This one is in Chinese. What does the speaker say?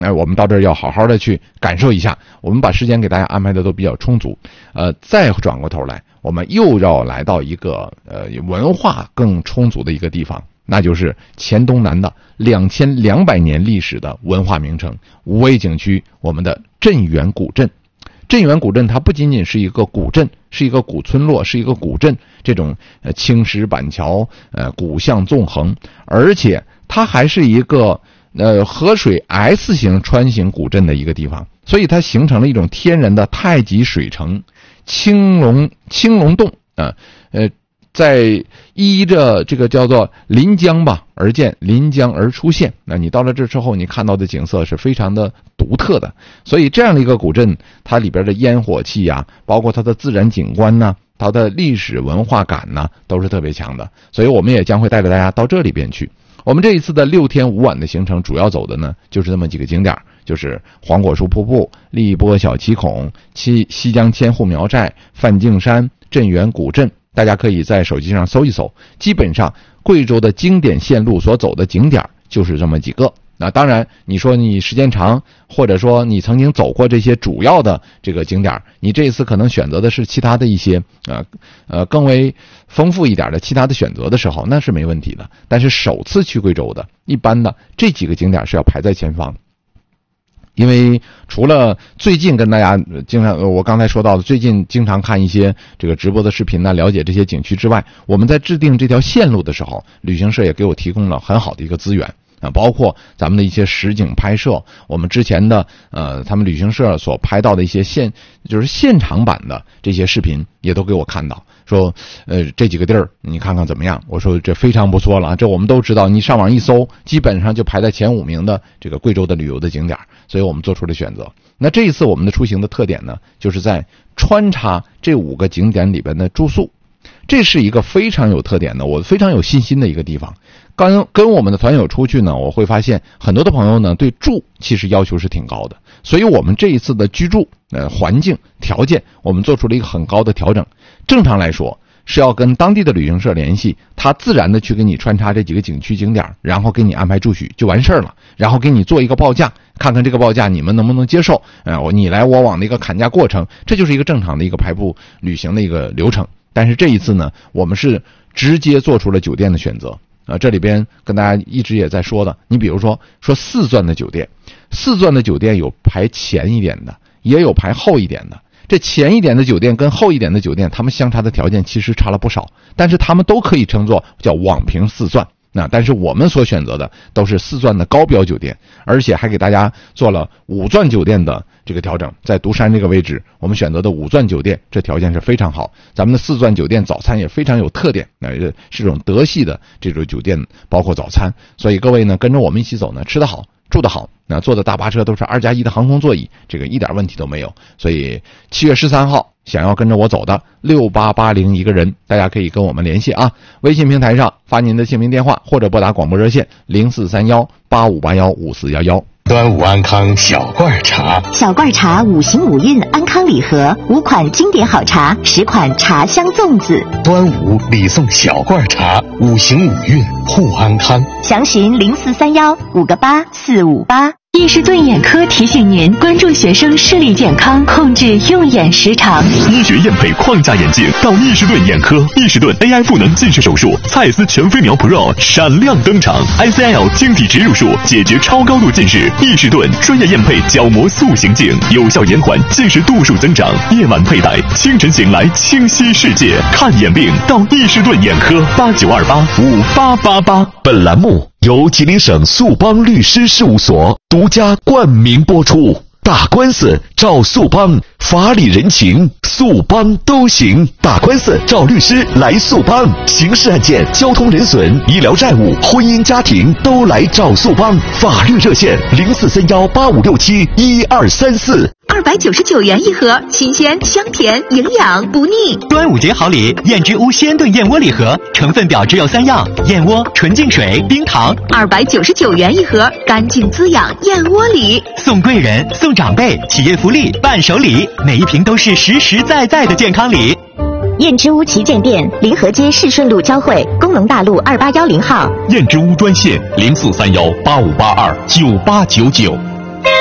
我们到这儿要好好的去感受一下，我们把时间给大家安排的都比较充足。再转过头来，我们又要来到一个文化更充足的一个地方，那就是黔东南的2200年历史的文化名城无为景区，我们的镇远古镇。镇远古镇它不仅仅是一个古镇，是一个古村落，是一个古镇，这种青石板桥，古巷纵横，而且它还是一个河水 S 型穿行古镇的一个地方，所以它形成了一种天然的太极水城青龙洞在依着这个叫做临江吧而建，临江而出现。那你到了这之后，你看到的景色是非常的独特的。所以这样的一个古镇，它里边的烟火气啊，包括它的自然景观呢，它的历史文化感呢，都是特别强的。所以我们也将会带着大家到这里边去。我们这一次的6天5晚的行程，主要走的呢就是这么几个景点，就是黄果树瀑布、荔波小七孔、西江千户苗寨、梵净山、镇远古镇。大家可以在手机上搜一搜，基本上贵州的经典线路所走的景点就是这么几个。那当然你说你时间长，或者说你曾经走过这些主要的这个景点，你这一次可能选择的是其他的一些更为丰富一点的其他的选择的时候，那是没问题的。但是首次去贵州的，一般的这几个景点是要排在前方。因为除了最近跟大家经常我刚才说到的，最近经常看一些这个直播的视频呢，了解这些景区之外，我们在制定这条线路的时候，旅行社也给我提供了很好的一个资源包括咱们的一些实景拍摄，我们之前的他们旅行社所拍到的一些就是现场版的这些视频也都给我看到，说这几个地儿你看看怎么样。我说这非常不错了，这我们都知道，你上网一搜，基本上就排在前5名的这个贵州的旅游的景点，所以我们做出了选择。那这一次我们的出行的特点呢，就是在穿插这5个景点里边的住宿，这是一个非常有特点的，我非常有信心的一个地方。跟我们的团友出去呢，我会发现很多的朋友呢对住其实要求是挺高的，所以我们这一次的居住环境条件，我们做出了一个很高的调整。正常来说是要跟当地的旅行社联系，他自然的去给你穿插这几个景区景点，然后给你安排住宿就完事儿了，然后给你做一个报价，看看这个报价你们能不能接受，你来我往的一个砍价过程，这就是一个正常的一个排布旅行的一个流程。但是这一次呢，我们是直接做出了酒店的选择。这里边跟大家一直也在说的，你比如说4钻的酒店，4钻的酒店有排前一点的，也有排后一点的。这前一点的酒店跟后一点的酒店，他们相差的条件其实差了不少，但是他们都可以称作叫网评4钻。但是我们所选择的都是4钻的高标酒店，而且还给大家做了5钻酒店的这个调整。在独山这个位置，我们选择的5钻酒店，这条件是非常好。咱们的4钻酒店早餐也非常有特点，是这种德系的这种酒店，包括早餐。所以各位呢，跟着我们一起走呢，吃得好，住得好，坐的大巴车都是2+1的航空座椅，这个一点问题都没有。所以7月13号想要跟着我走的6880一个人，大家可以跟我们联系啊。微信平台上发您的姓名电话，或者拨打广播热线043185815411。 端午安康小罐茶， 小罐茶5行5韵安康礼盒，5款经典好茶，10款茶香粽子。 端午礼送小罐茶，5行5韵护安康。 详询0431-58458。 易士顿眼科提醒您关注学生视力健康，控制用眼时长。 医学验配框架眼镜到易士顿眼科，易士顿 AI 赋能近视手术，蔡司全飞秒 Pro 闪亮登场 ，ICL 晶体植入术解决超高度近视。易士顿专业验配角膜塑形镜，有效延缓近视度数增长。夜晚佩戴，清晨醒来清晰世界。看眼病到易士顿眼科，8928588888。 本栏目由吉林省速邦律师事务所独家冠名播出。打官司找速邦，法理人情速邦都行。打官司找律师来速邦，刑事案件、交通人损、医疗债务、婚姻家庭都来找速邦。法律热线 043185671234。299元一盒，新鲜香甜，营养不腻。 端午节好礼，燕之屋鲜炖燕窝礼盒，成分表只有3样：燕窝、纯净水、冰糖。 299元一盒，干净滋养燕窝礼。 送贵人、送长辈、企业福利、伴手礼，每一瓶都是实实在在的健康礼。 燕之屋旗舰店，临河街市顺路交汇，工农大路2810号。 燕之屋专线043185829899。